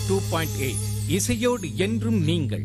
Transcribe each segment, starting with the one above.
102.8 இசையோடு என்றும் நீங்கள்.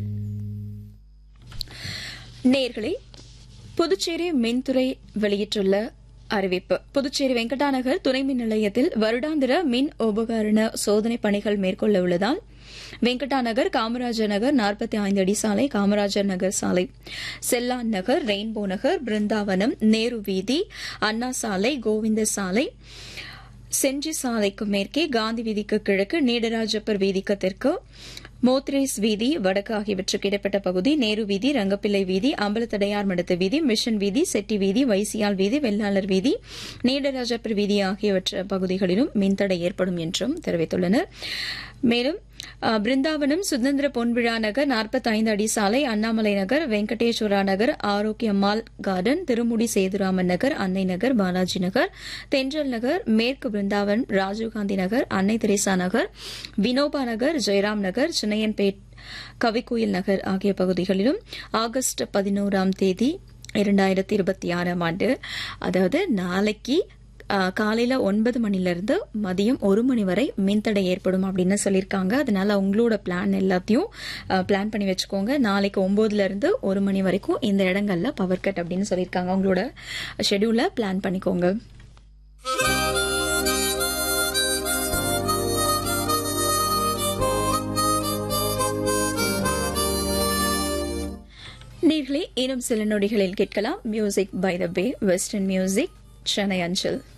நேயர்களே, புதுச்சேரி மின்துறை வெளியிட்டுள்ள அறிவிப்பு. புதுச்சேரி வெங்கடாநகர் துணை மின் நிலையத்தில் வருடாந்திர மின் உபகரண சோதனை பணிகள் மேற்கொள்ள உள்ளதால் வெங்கடாநகர், காமராஜர் நகர், 45 அடி சாலை, காமராஜர் நகர் சாலை, செல்லான் நகர், ரெயின்போ நகர், பிருந்தாவனம், நேரு வீதி, அண்ணா சாலை, கோவிந்த சாலை, செஞ்சி சாலைக்கு மேற்கே, காந்தி வீதிக்கு கிழக்கு, நீடராஜப்பர் வீதிக்கு தெற்கு, மோத்ரேஸ் வீதி வடக்கு ஆகியவற்றுக்கு இடைப்பட்ட பகுதி, நேரு வீதி, ரங்கப்பிள்ளை வீதி, அம்பலத்தடையார் மடத்து வீதி, மிஷன் வீதி, செட்டி வீதி, வைசியால் வீதி, வெள்ளாளர் வீதி, நீடராஜப்பர் வீதி ஆகியவற்ற பகுதிகளிலும் மின்தடை ஏற்படும் என்றும் தெரிவித்துள்ளனர். மேலும் பிருந்தாவனம், சுதந்திர பொன்விழா நகர், 45 அடி சாலை, அண்ணாமலை நகர், வெங்கடேஸ்வரா நகர், ஆரோக்கியம்மாள் கார்டன், திருமுடி சேதுராமன் நகர், அன்னை நகர், பாலாஜி நகர், தென்றல் நகர், மேற்கு பிருந்தாவன், ராஜீவ்காந்தி நகர், அன்னை தெரேசா நகர், வினோபா நகர், ஜெயராம் நகர், சின்னையன்பேட், கவிக்கோயில் நகர் ஆகிய பகுதிகளிலும் ஆகஸ்ட் 11 2026 அதாவது நாளைக்கு காலையில 9 மணிலிருந்து மதியம் 1 மணி வரை மின்தடை ஏற்படும் அப்படின்னு சொல்லியிருக்காங்க. அதனால உங்களோட பிளான் எல்லாத்தையும் பிளான் பண்ணி வச்சுக்கோங்க. நாளைக்கு 9 இருந்து 1 மணி வரைக்கும் இந்த இடங்கள்ல பவர் கட் அப்படின்னு சொல்லியிருக்காங்க. உங்களோட ஷெட்யூல பிளான் பண்ணிக்கோங்க. நேயர்களே, இன்னும் சில நொடிகளில் கேட்கலாம் music by the pay, western music, Chennai அஞ்சல்.